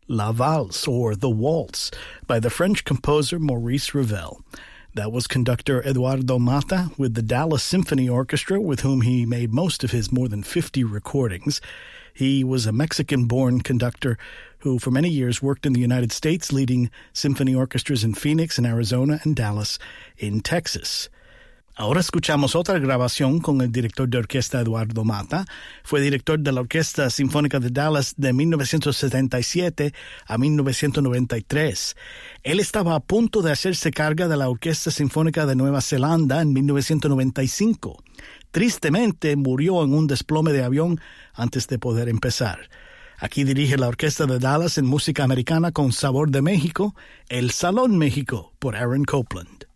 La Valse, or The Waltz, by the French composer Maurice Ravel. That was conductor Eduardo Mata with the Dallas Symphony Orchestra, with whom he made most of his more than 50 recordings. He was a Mexican-born conductor who for many years worked in the United States, leading symphony orchestras in Phoenix, in Arizona, and Dallas, in Texas. Ahora escuchamos otra grabación con el director de orquesta Eduardo Mata. Fue director de la Orquesta Sinfónica de Dallas de 1977 a 1993. Él estaba a punto de hacerse cargo de la Orquesta Sinfónica de Nueva Zelanda en 1995. Tristemente, murió en un desplome de avión antes de poder empezar. Aquí dirige la Orquesta de Dallas en música americana con sabor de México, El Salón México, por Aaron Copland.